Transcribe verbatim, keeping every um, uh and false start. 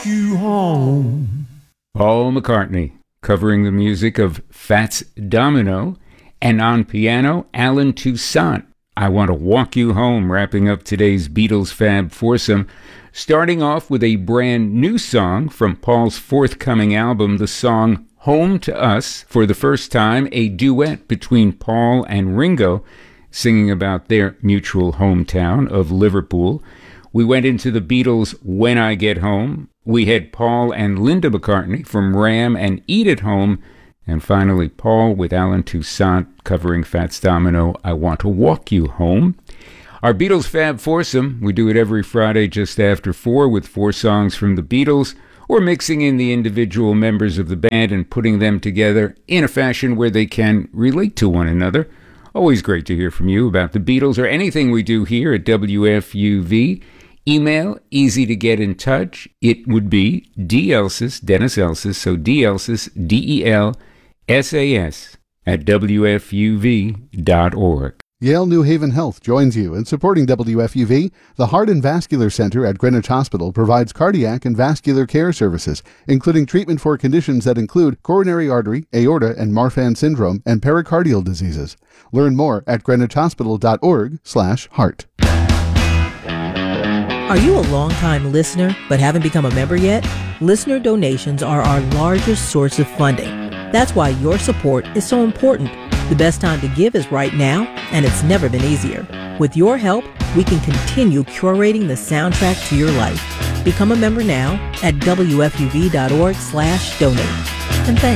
walk you home. Paul McCartney, covering the music of Fats Domino, and on piano, Alan Toussaint. I Want to Walk You Home, wrapping up today's Beatles Fab Foursome, starting off with a brand new song from Paul's forthcoming album, the song Home to Us, for the first time, a duet between Paul and Ringo, singing about their mutual hometown of Liverpool. We went into the Beatles' When I Get Home. We had Paul and Linda McCartney from Ram and Eat at Home. And finally, Paul with Alan Toussaint covering Fats Domino, I Want to Walk You Home. Our Beatles Fab Foursome, we do it every Friday just after four with four songs from the Beatles, or mixing in the individual members of the band and putting them together in a fashion where they can relate to one another. Always great to hear from you about the Beatles or anything we do here at W F U V. Email, easy to get in touch. It would be Delsis, Dennis Elsis, so Delsis, D E L S A S, at W F U V dot org. Yale New Haven Health joins you in supporting W F U V. The Heart and Vascular Center at Greenwich Hospital provides cardiac and vascular care services, including treatment for conditions that include coronary artery, aorta, and Marfan syndrome, and pericardial diseases. Learn more at greenwich hospital dot org slash heart. Are you a long-time listener but haven't become a member yet? Listener donations are our largest source of funding. That's why your support is so important. The best time to give is right now, and it's never been easier. With your help, we can continue curating the soundtrack to your life. Become a member now at W F U V dot org slash donate. And thanks.